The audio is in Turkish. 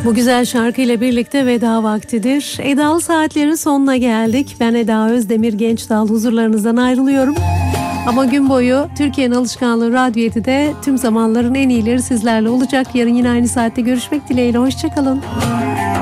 Bu güzel şarkıyla birlikte veda vaktidir. Edalı Saatlerin sonuna geldik. Ben Eda Özdemir Gençdal huzurlarınızdan ayrılıyorum. Ama gün boyu Türkiye'nin alışkanlığı Radyo 7'de tüm zamanların en iyileri sizlerle olacak. Yarın yine aynı saatte görüşmek dileğiyle. Hoşçakalın.